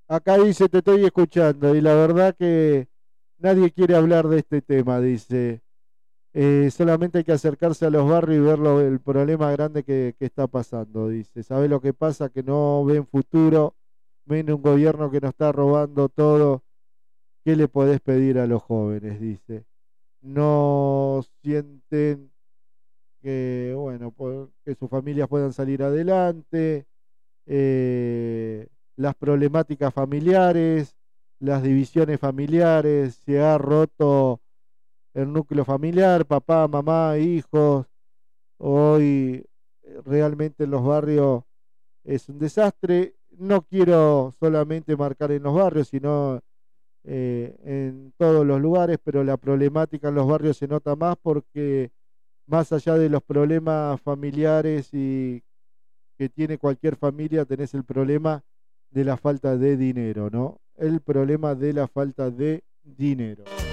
Acá dice, te estoy escuchando y la verdad que nadie quiere hablar de este tema, dice. Solamente hay que acercarse a los barrios y ver el problema grande que está pasando, dice. ¿Sabés lo que pasa? Que no ven futuro, ven un gobierno que nos está robando todo. ¿Qué le podés pedir a los jóvenes? Dice. No sienten que, bueno, que sus familias puedan salir adelante, las problemáticas familiares, las divisiones familiares, se ha roto el núcleo familiar, papá, mamá, hijos. Hoy realmente en los barrios es un desastre. No quiero solamente marcar en los barrios, sino en todos los lugares, pero la problemática en los barrios se nota más porque más allá de los problemas familiares y que tiene cualquier familia, tenés el problema de la falta de dinero, ¿no? El problema de la falta de dinero.